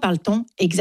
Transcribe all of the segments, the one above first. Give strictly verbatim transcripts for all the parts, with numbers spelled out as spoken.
parle-t-on exactement ?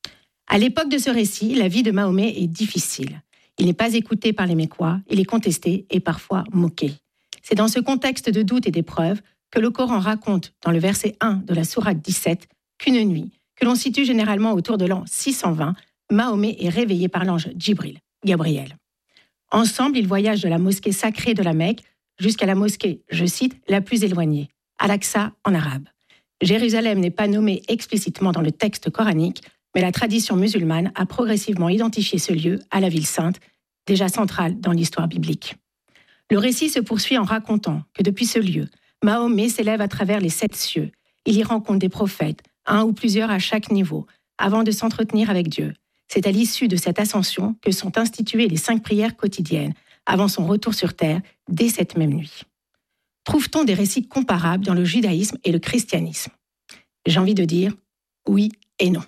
À l'époque de ce récit, la vie de Mahomet est difficile. Il n'est pas écouté par les Mécois, il est contesté et parfois moqué. C'est dans ce contexte de doute et d'épreuve que le Coran raconte dans le verset un de la sourate dix-sept qu'une nuit, que l'on situe généralement autour de l'an six cent vingt, Mahomet est réveillé par l'ange Djibril, Gabriel. Ensemble, ils voyagent de la mosquée sacrée de la Mecque jusqu'à la mosquée, je cite, la plus éloignée, Al-Aqsa en arabe. Jérusalem n'est pas nommée explicitement dans le texte coranique, mais la tradition musulmane a progressivement identifié ce lieu à la ville sainte, déjà centrale dans l'histoire biblique. Le récit se poursuit en racontant que depuis ce lieu, Mahomet s'élève à travers les sept cieux. Il y rencontre des prophètes, un ou plusieurs à chaque niveau, avant de s'entretenir avec Dieu. C'est à l'issue de cette ascension que sont instituées les cinq prières quotidiennes, avant son retour sur terre, dès cette même nuit. Trouve-t-on des récits comparables dans le judaïsme et le christianisme ? J'ai envie de dire oui et non.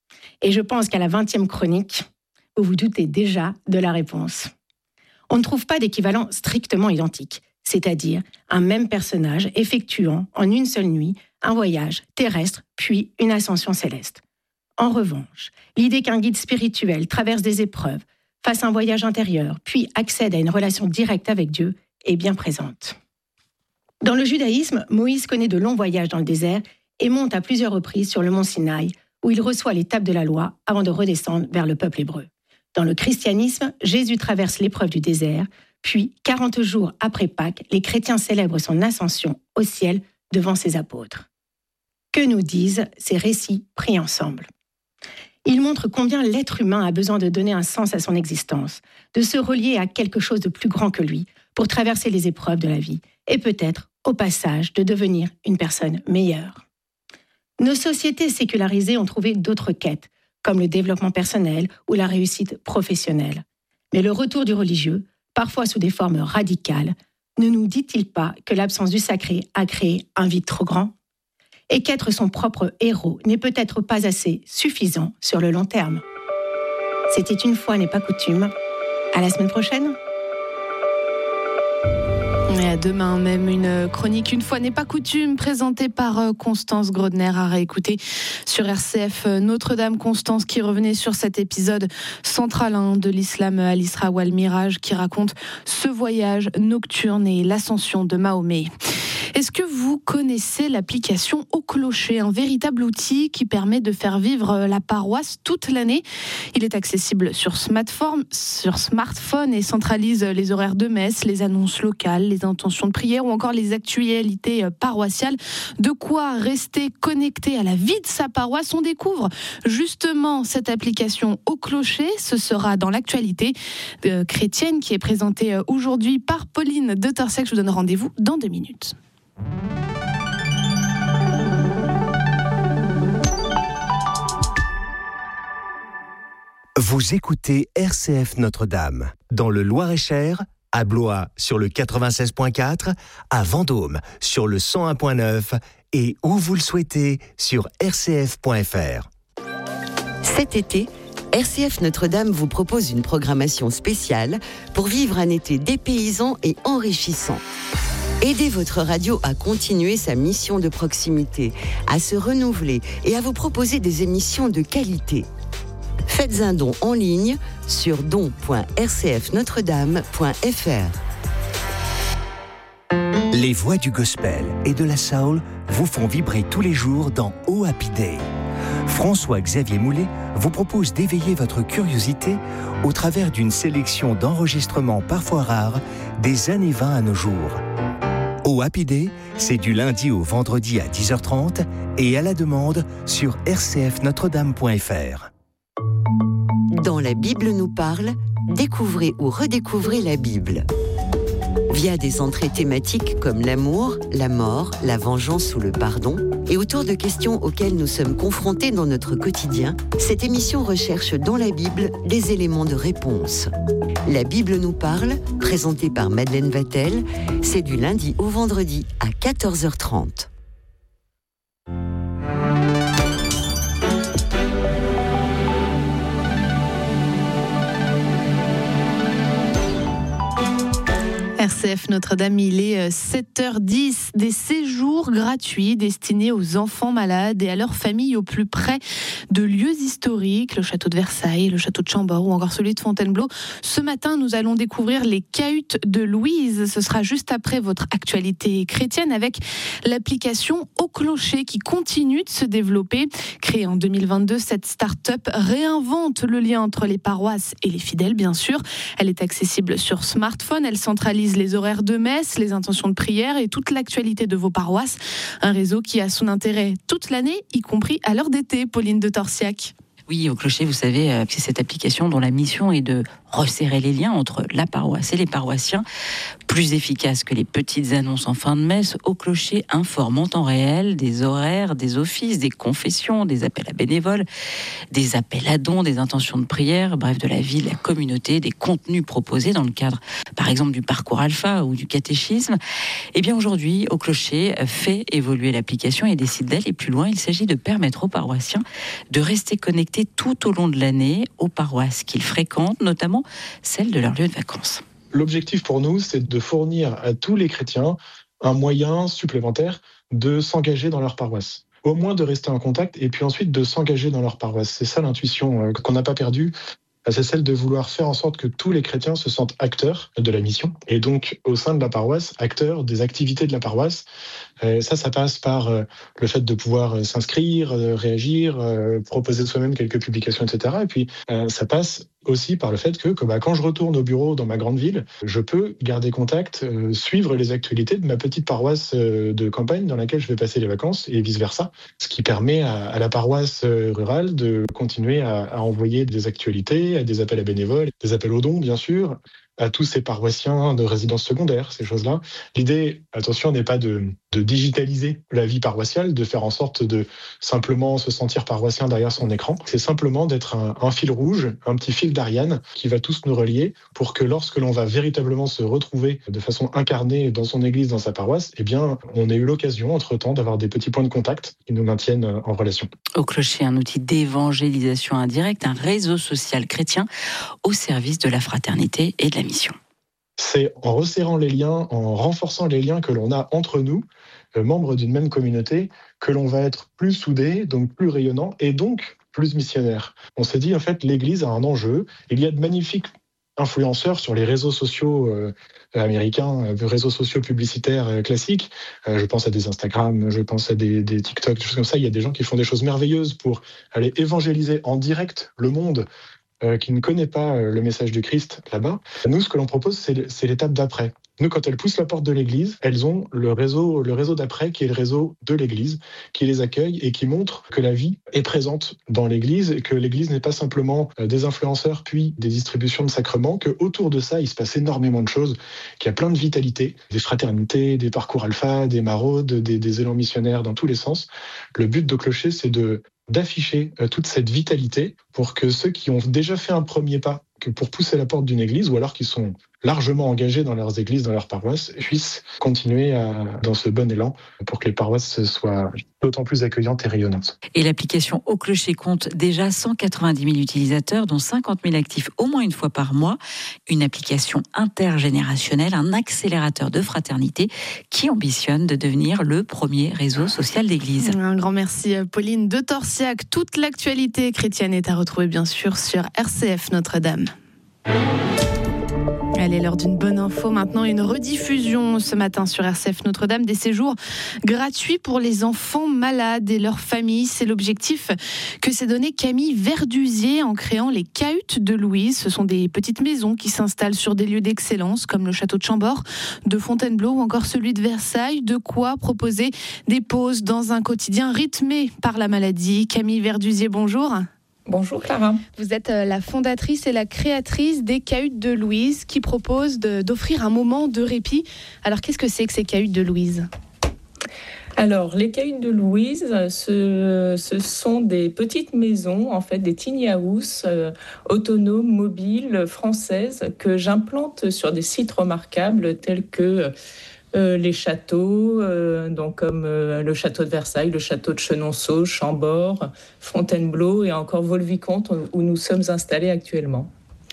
Et je pense qu'à la vingtième chronique, vous vous doutez déjà de la réponse. On ne trouve pas d'équivalent strictement identique, c'est-à-dire un même personnage effectuant en une seule nuit un voyage terrestre puis une ascension céleste. En revanche, l'idée qu'un guide spirituel traverse des épreuves, fasse un voyage intérieur, puis accède à une relation directe avec Dieu, est bien présente. Dans le judaïsme, Moïse connaît de longs voyages dans le désert et monte à plusieurs reprises sur le mont Sinaï, où il reçoit l'étape de la loi avant de redescendre vers le peuple hébreu. Dans le christianisme, Jésus traverse l'épreuve du désert, puis, quarante jours après Pâques, les chrétiens célèbrent son ascension au ciel devant ses apôtres. Que nous disent ces récits pris ensemble ? Ils montrent combien l'être humain a besoin de donner un sens à son existence, de se relier à quelque chose de plus grand que lui pour traverser les épreuves de la vie et peut-être, au passage, de devenir une personne meilleure. Nos sociétés sécularisées ont trouvé d'autres quêtes, comme le développement personnel ou la réussite professionnelle. Mais le retour du religieux, parfois sous des formes radicales, ne nous dit-il pas que l'absence du sacré a créé un vide trop grand ? Et qu'être son propre héros n'est peut-être pas assez suffisant sur le long terme. C'était une fois n'est pas coutume. À la semaine prochaine. Et à demain, même une chronique une fois n'est pas coutume, présentée par Constance Grodner, à réécouter sur R C F Notre-Dame. Constance qui revenait sur cet épisode central hein, de l'islam Al-Isra ou Al-Miraj, qui raconte ce voyage nocturne et l'ascension de Mahomet. Est-ce que vous connaissez l'application Au Clocher, un véritable outil qui permet de faire vivre la paroisse toute l'année ? Il est accessible sur smartphone, sur smartphone et centralise les horaires de messe, les annonces locales, les intentions de prière ou encore les actualités paroissiales. De quoi rester connecté à la vie de sa paroisse. On découvre justement cette application Au Clocher. Ce sera dans l'actualité euh, chrétienne qui est présentée aujourd'hui par Pauline de Torsec. Je vous donne rendez-vous dans deux minutes. Vous écoutez R C F Notre-Dame, dans le Loir-et-Cher, à Blois sur le quatre-vingt-seize virgule quatre, à Vendôme sur le cent un virgule neuf et où vous le souhaitez sur r c f point f r. Cet été, R C F Notre-Dame vous propose une programmation spéciale pour vivre un été dépaysant et enrichissant. Aidez votre radio à continuer sa mission de proximité, à se renouveler et à vous proposer des émissions de qualité. Faites un don en ligne sur don point r c f notre dame point f r. Les voix du gospel et de la soul vous font vibrer tous les jours dans Oh Happy Day. François-Xavier Moulet vous propose d'éveiller votre curiosité au travers d'une sélection d'enregistrements parfois rares des années vingt à nos jours. Oh Happy Day, c'est du lundi au vendredi à dix heures trente et à la demande sur r c f notre dame point f r. Dans La Bible nous parle, découvrez ou redécouvrez la Bible. Via des entrées thématiques comme l'amour, la mort, la vengeance ou le pardon, et autour de questions auxquelles nous sommes confrontés dans notre quotidien, cette émission recherche dans la Bible des éléments de réponse. La Bible nous parle, présentée par Madeleine Vatel, c'est du lundi au vendredi à quatorze heures trente. R C C F Notre-Dame, il est sept heures dix. Des séjours gratuits destinés aux enfants malades et à leurs familles au plus près de lieux historiques, le château de Versailles, le château de Chambord ou encore celui de Fontainebleau. Ce matin, nous allons découvrir les cahutes de Louise. Ce sera juste après votre actualité chrétienne avec l'application Au Clocher qui continue de se développer. Créée en deux mille vingt-deux, cette start-up réinvente le lien entre les paroisses et les fidèles, bien sûr. Elle est accessible sur smartphone. Elle centralise les horaires de messe, les intentions de prière et toute l'actualité de vos paroisses. Un réseau qui a son intérêt toute l'année, y compris à l'heure d'été. Pauline de Torsiac. Oui, Au Clocher, vous savez, c'est cette application dont la mission est de resserrer les liens entre la paroisse et les paroissiens. Plus efficace que les petites annonces en fin de messe, Au Clocher informe en temps réel des horaires, des offices, des confessions, des appels à bénévoles, des appels à dons, des intentions de prière, bref, de la vie, de la communauté, des contenus proposés dans le cadre, par exemple, du parcours alpha ou du catéchisme. Eh bien, aujourd'hui, Au Clocher fait évoluer l'application et décide d'aller plus loin. Il s'agit de permettre aux paroissiens de rester connectés tout au long de l'année aux paroisses qu'ils fréquentent, notamment celles de leur lieu de vacances. L'objectif pour nous, c'est de fournir à tous les chrétiens un moyen supplémentaire de s'engager dans leur paroisse. Au moins de rester en contact et puis ensuite de s'engager dans leur paroisse. C'est ça l'intuition qu'on n'a pas perdue. C'est celle de vouloir faire en sorte que tous les chrétiens se sentent acteurs de la mission et donc au sein de la paroisse, acteurs des activités de la paroisse. Euh, ça, ça passe par euh, le fait de pouvoir s'inscrire, euh, réagir, euh, proposer de soi-même quelques publications, et cetera. Et puis, euh, ça passe aussi par le fait que, que bah, quand je retourne au bureau dans ma grande ville, je peux garder contact, euh, suivre les actualités de ma petite paroisse euh, de campagne dans laquelle je vais passer les vacances et vice-versa. Ce qui permet à, à la paroisse euh, rurale de continuer à, à envoyer des actualités, à des appels à bénévoles, des appels aux dons, bien sûr, à tous ces paroissiens de résidence secondaire, ces choses-là. L'idée, attention, n'est pas de, de digitaliser la vie paroissiale, de faire en sorte de simplement se sentir paroissien derrière son écran. C'est simplement d'être un, un fil rouge, un petit fil d'Ariane qui va tous nous relier pour que lorsque l'on va véritablement se retrouver de façon incarnée dans son église, dans sa paroisse, eh bien, on ait eu l'occasion, entre-temps, d'avoir des petits points de contact qui nous maintiennent en relation. Au Clocher, un outil d'évangélisation indirecte, un réseau social chrétien au service de la fraternité et de la mission. C'est en resserrant les liens, en renforçant les liens que l'on a entre nous, euh, membres d'une même communauté, que l'on va être plus soudés, donc plus rayonnants et donc plus missionnaires. On s'est dit, en fait, l'Église a un enjeu. Il y a de magnifiques influenceurs sur les réseaux sociaux euh, américains, euh, réseaux sociaux publicitaires euh, classiques. Euh, je pense à des Instagram, je pense à des, des TikTok, des choses comme ça. Il y a des gens qui font des choses merveilleuses pour aller évangéliser en direct le monde Euh, qui ne connaît pas euh, le message du Christ là-bas. Nous, ce que l'on propose, c'est, c'est l'étape d'après. Nous, quand elles poussent la porte de l'Église, elles ont le réseau, le réseau d'après qui est le réseau de l'Église, qui les accueille et qui montre que la vie est présente dans l'Église et que l'Église n'est pas simplement euh, des influenceurs puis des distributions de sacrements, qu'autour de ça, il se passe énormément de choses, qu'il y a plein de vitalité, des fraternités, des parcours alpha, des maraudes, des, des élans missionnaires dans tous les sens. Le but de Clocher, c'est de d'afficher euh, toute cette vitalité pour que ceux qui ont déjà fait un premier pas que pour pousser la porte d'une église ou alors qui sont largement engagés dans leurs églises, dans leurs paroisses, puissent continuer à, dans ce bon élan pour que les paroisses soient d'autant plus accueillantes et rayonnantes. Et l'application Au Clocher compte déjà cent quatre-vingt-dix mille utilisateurs, dont cinquante mille actifs au moins une fois par mois. Une application intergénérationnelle, un accélérateur de fraternité qui ambitionne de devenir le premier réseau social d'église. Un grand merci Pauline de Torsiac. Toute l'actualité chrétienne est à retrouver bien sûr sur R C F Notre-Dame. Elle est l'heure d'une bonne info. Maintenant, une rediffusion ce matin sur R C F Notre-Dame des séjours gratuits pour les enfants malades et leurs familles. C'est l'objectif que s'est donné Camille Verdusier en créant les cahutes de Louise. Ce sont des petites maisons qui s'installent sur des lieux d'excellence comme le château de Chambord, de Fontainebleau ou encore celui de Versailles. De quoi proposer des pauses dans un quotidien rythmé par la maladie. Camille Verdusier, bonjour. Bonjour Clara. Vous êtes la fondatrice et la créatrice des cahutes de Louise qui proposent de, d'offrir un moment de répit. Alors qu'est-ce que c'est que ces cahutes de Louise ? Alors, les cahutes de Louise, ce, ce sont des petites maisons, en fait, des tiny house euh, autonomes, mobiles, françaises, que j'implante sur des sites remarquables tels que Euh, les châteaux, euh, donc comme euh, le château de Versailles, le château de Chenonceau, Chambord, Fontainebleau et encore Vaux-le-Vicomte où nous sommes installés actuellement.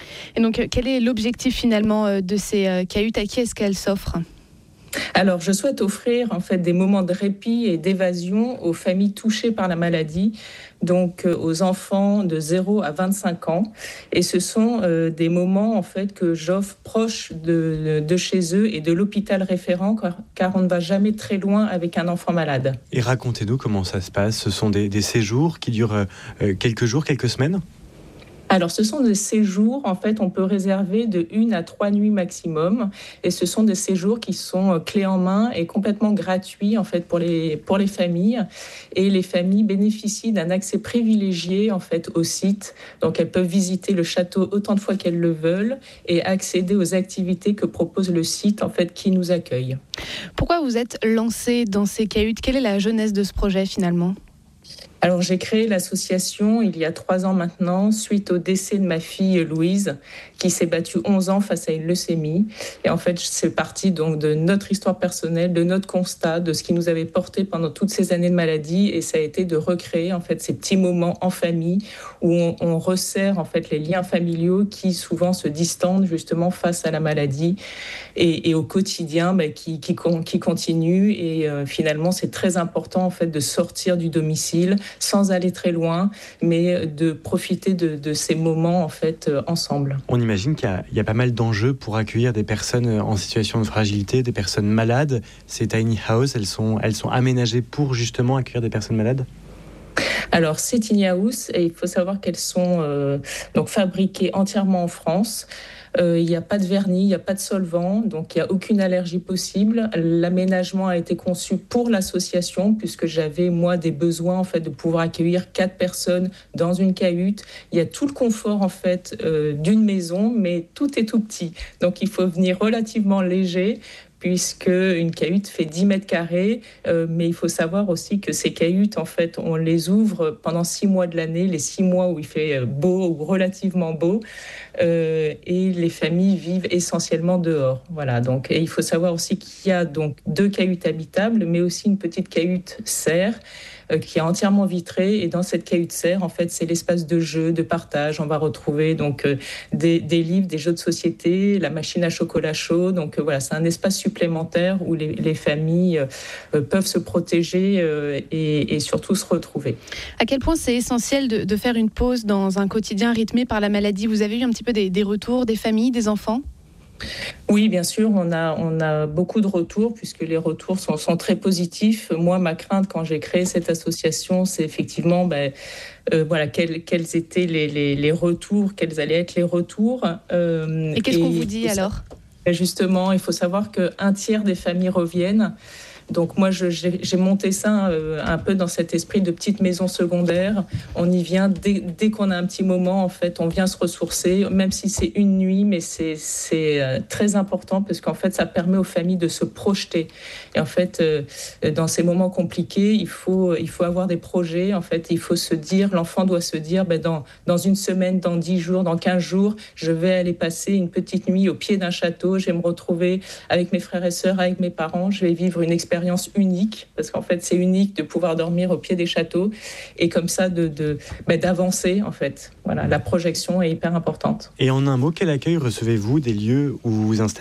Et donc, quel est l'objectif finalement de ces cahutes? À qui est-ce qu'elles s'offrent ? Alors, je souhaite offrir en fait des moments de répit et d'évasion aux familles touchées par la maladie, donc euh, aux enfants de zéro à vingt-cinq ans. Et ce sont euh, des moments en fait que j'offre proches de, de chez eux et de l'hôpital référent, car, car on ne va jamais très loin avec un enfant malade. Et racontez-nous comment ça se passe. Ce sont des, des séjours qui durent euh, quelques jours, quelques semaines ? Alors, ce sont des séjours, en fait, on peut réserver de une à trois nuits maximum. Et ce sont des séjours qui sont clés en main et complètement gratuits, en fait, pour les, pour les familles. Et les familles bénéficient d'un accès privilégié, en fait, au site. Donc, elles peuvent visiter le château autant de fois qu'elles le veulent et accéder aux activités que propose le site, en fait, qui nous accueille. Pourquoi vous êtes lancé dans ces cahutes ? Quelle est la genèse de ce projet, finalement ? Alors, j'ai créé l'association il y a trois ans maintenant, suite au décès de ma fille Louise, qui s'est battue onze ans face à une leucémie. Et en fait, c'est parti donc de notre histoire personnelle, de notre constat, de ce qui nous avait porté pendant toutes ces années de maladie. Et ça a été de recréer en fait ces petits moments en famille où on, on resserre en fait les liens familiaux qui souvent se distendent justement face à la maladie et, et au quotidien bah, qui, qui, qui continue. Et euh, finalement, c'est très important en fait de sortir du domicile sans aller très loin, mais de profiter de, de ces moments en fait euh, ensemble. On imagine qu'il y a, il y a pas mal d'enjeux pour accueillir des personnes en situation de fragilité, des personnes malades. Ces tiny houses, elles sont, elles sont aménagées pour justement accueillir des personnes malades ? Alors, ces tiny houses, et il faut savoir qu'elles sont euh, donc fabriquées entièrement en France. Euh, il n'y a pas de vernis, il n'y a pas de solvant, donc il n'y a aucune allergie possible. L'aménagement a été conçu pour l'association, puisque j'avais, moi, des besoins en fait, de pouvoir accueillir quatre personnes dans une cahute. Il y a tout le confort en fait, euh, d'une maison, mais tout est tout petit. Donc il faut venir relativement léger, puisque une cahute fait dix mètres carrés, euh, mais il faut savoir aussi que ces cahutes, en fait, on les ouvre pendant six mois de l'année, les six mois où il fait beau ou relativement beau, euh, et les familles vivent essentiellement dehors. Voilà. Donc, et il faut savoir aussi qu'il y a donc deux cahutes habitables, mais aussi une petite cahute serre, euh, qui est entièrement vitrée. Et dans cette cahute serre, en fait, c'est l'espace de jeu, de partage. On va retrouver donc euh, des, des livres, des jeux de société, la machine à chocolat chaud. Donc euh, voilà, c'est un espace supplémentaire où les, les familles euh, peuvent se protéger euh, et, et surtout se retrouver. À quel point c'est essentiel de, de faire une pause dans un quotidien rythmé par la maladie ? Vous avez eu un petit peu des, des retours des familles, des enfants ? Oui, bien sûr, on a, on a beaucoup de retours puisque les retours sont, sont très positifs. Moi, ma crainte quand j'ai créé cette association, c'est effectivement ben, euh, voilà, quels, quels étaient les, les, les retours, quels allaient être les retours. Euh, et qu'est-ce et qu'on vous dit alors ? Justement, il faut savoir qu'un tiers des familles reviennent. Donc moi, je, j'ai, j'ai monté ça euh, un peu dans cet esprit de petite maison secondaire. On y vient dès, dès qu'on a un petit moment, en fait, on vient se ressourcer, même si c'est une nuit, mais c'est, c'est euh, très important parce qu'en fait, ça permet aux familles de se projeter. Et en fait, euh, dans ces moments compliqués, il faut, il faut avoir des projets. En fait, il faut se dire, l'enfant doit se dire, ben, dans, dans une semaine, dans dix jours, dans quinze jours, je vais aller passer une petite nuit au pied d'un château. Je vais me retrouver avec mes frères et sœurs, avec mes parents. Je vais vivre une expérience unique, parce qu'en fait c'est unique de pouvoir dormir au pied des châteaux et comme ça de, de, bah, d'avancer en fait. Voilà, la projection est hyper importante. Et en un mot, quel accueil recevez-vous des lieux où vous vous installez ?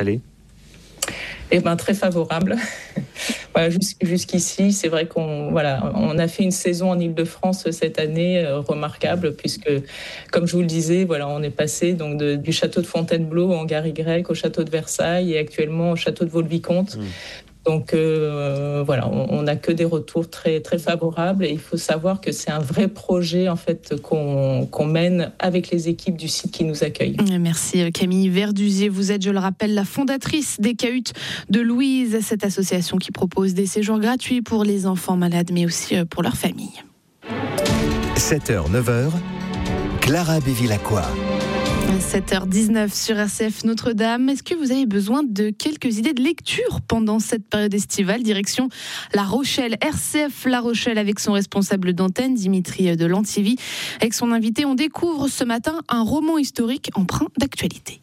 Eh ben, très favorable. Voilà, jusqu'ici, c'est vrai qu'on voilà, on a fait une saison en Île-de-France cette année euh, remarquable, puisque, comme je vous le disais, voilà, on est passé donc de, du château de Fontainebleau en gare Y au château de Versailles et actuellement au château de Vaux-le-Vicomte. Mmh. Donc euh, voilà, on n'a que des retours très très favorables et il faut savoir que c'est un vrai projet en fait qu'on, qu'on mène avec les équipes du site qui nous accueillent. Merci Camille Verduzier, vous êtes, je le rappelle, la fondatrice des cahutes de Louise, cette association qui propose des séjours gratuits pour les enfants malades mais aussi pour leurs familles. sept heures neuf heures, Clara Bévilacqua. sept heures dix-neuf sur R C F Notre-Dame. Est-ce que vous avez besoin de quelques idées de lecture pendant cette période estivale ? Direction La Rochelle, R C F La Rochelle avec son responsable d'antenne, Dimitri de Lantivy. Avec son invité, on découvre ce matin un roman historique empreint d'actualité.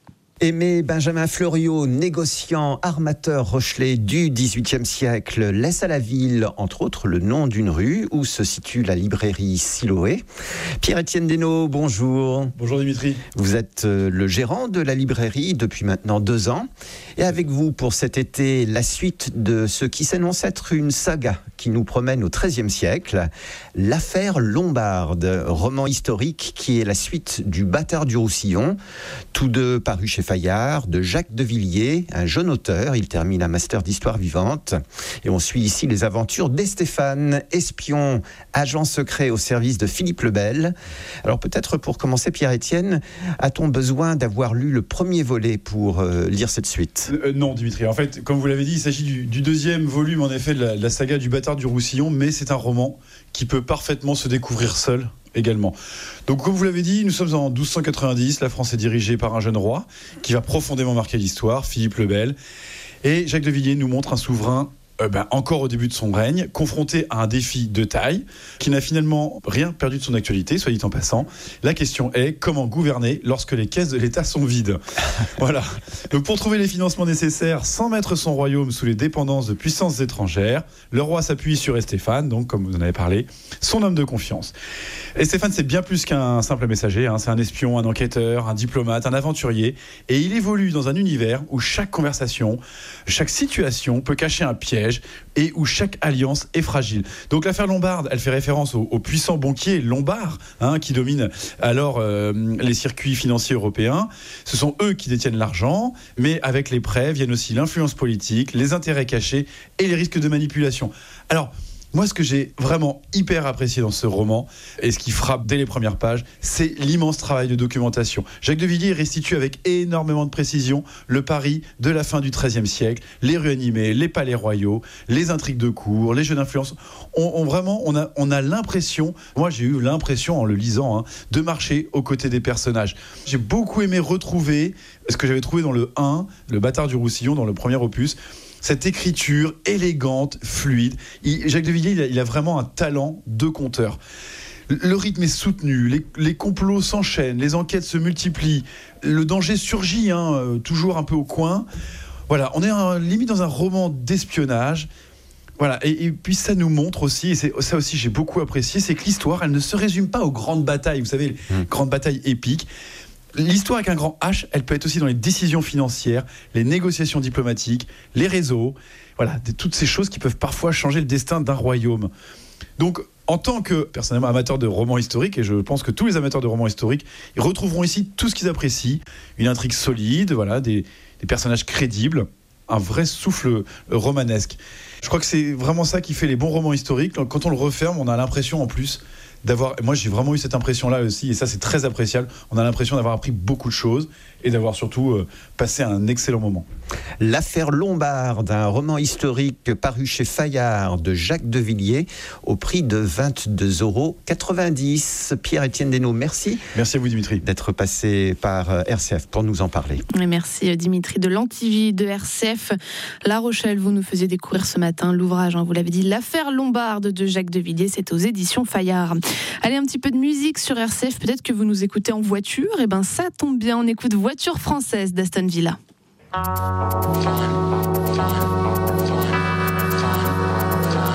Aimé Benjamin Fleuriot, négociant, armateur rochelais du dix-huitième siècle, laisse à la ville, entre autres, le nom d'une rue où se situe la librairie Siloé. Pierre-Étienne Desnaux, bonjour. Bonjour Dimitri. Vous êtes le gérant de la librairie depuis maintenant deux ans. Et avec vous, pour cet été, la suite de ce qui s'annonce être une saga qui nous promène au treizième siècle, l'affaire Lombarde, roman historique qui est la suite du Bâtard du Roussillon, tous deux parus chez Fayard, de Jacques de Villiers, un jeune auteur. Il termine un master d'histoire vivante. Et on suit ici les aventures d'Estéphane, espion, agent secret au service de Philippe le Bel. Alors peut-être pour commencer, Pierre-Étienne, a-t-on besoin d'avoir lu le premier volet pour euh, lire cette suite ? euh, Non, Dimitri. En fait, comme vous l'avez dit, il s'agit du, du deuxième volume, en effet, de la, de la saga du Bâtard du Roussillon, mais c'est un roman qui peut parfaitement se découvrir seul également. Donc, comme vous l'avez dit, nous sommes en douze cent quatre-vingt-dix. La France est dirigée par un jeune roi qui va profondément marquer l'histoire, Philippe le Bel. Et Jacques de Villiers nous montre un souverain Euh ben, encore au début de son règne, confronté à un défi de taille, qui n'a finalement rien perdu de son actualité, soit dit en passant. La question est, comment gouverner lorsque les caisses de l'État sont vides ? Voilà. Donc pour trouver les financements nécessaires sans mettre son royaume sous les dépendances de puissances étrangères, le roi s'appuie sur Estéphane, donc comme vous en avez parlé, son homme de confiance. Estéphane, c'est bien plus qu'un simple messager, hein. C'est un espion, un enquêteur, un diplomate, un aventurier, et il évolue dans un univers où chaque conversation, chaque situation peut cacher un piège, et où chaque alliance est fragile. Donc l'affaire Lombarde, elle fait référence aux, aux puissants banquiers lombards, hein, qui dominent alors euh, les circuits financiers européens. Ce sont eux qui détiennent l'argent, mais avec les prêts viennent aussi l'influence politique, les intérêts cachés et les risques de manipulation. Alors, moi, ce que j'ai vraiment hyper apprécié dans ce roman, et ce qui frappe dès les premières pages, c'est l'immense travail de documentation. Jacques de Villiers restitue avec énormément de précision le Paris de la fin du treizième siècle, les rues animées, les palais royaux, les intrigues de cour, les jeux d'influence. On, on, vraiment, on a, on a l'impression, moi j'ai eu l'impression en le lisant, hein, de marcher aux côtés des personnages. J'ai beaucoup aimé retrouver ce que j'avais trouvé dans le un, le Bâtard du Roussillon, dans le premier opus, cette écriture élégante, fluide. Il, Jacques de Villiers, il a, il a vraiment un talent de conteur. Le rythme est soutenu, les, les complots s'enchaînent, les enquêtes se multiplient, le danger surgit, hein, toujours un peu au coin. Voilà, on est un, limite dans un roman d'espionnage. Voilà, et, et puis ça nous montre aussi, et c'est, ça aussi j'ai beaucoup apprécié, c'est que l'histoire, elle ne se résume pas aux grandes batailles, vous savez, les mmh. grandes batailles épiques. L'histoire avec un grand H, elle peut être aussi dans les décisions financières, les négociations diplomatiques, les réseaux, voilà, toutes ces choses qui peuvent parfois changer le destin d'un royaume. Donc, en tant que, personnellement, amateur de romans historiques, et je pense que tous les amateurs de romans historiques, ils retrouveront ici tout ce qu'ils apprécient, une intrigue solide, voilà, des, des personnages crédibles, un vrai souffle romanesque. Je crois que c'est vraiment ça qui fait les bons romans historiques. Quand on le referme, on a l'impression en plus d'avoir, moi j'ai vraiment eu cette impression-là aussi, et ça c'est très appréciable, on a l'impression d'avoir appris beaucoup de choses et d'avoir surtout euh, passé un excellent moment. L'affaire Lombarde, un roman historique paru chez Fayard de Jacques de Villiers au prix de vingt-deux euros quatre-vingt-dix. Pierre-Étienne Desnaux, merci. Merci à vous Dimitri. D'être passé par R C F pour nous en parler. Et merci Dimitri de l'Antivie de R C F La Rochelle. Vous nous faisiez découvrir ce matin l'ouvrage, hein, vous l'avez dit, l'affaire Lombarde de Jacques de Villiers, c'est aux éditions Fayard. Allez, un petit peu de musique sur R C F, peut-être que vous nous écoutez en voiture, et ben ça tombe bien, on écoute Voiture française d'Aston Villa. Fun, fun, fun.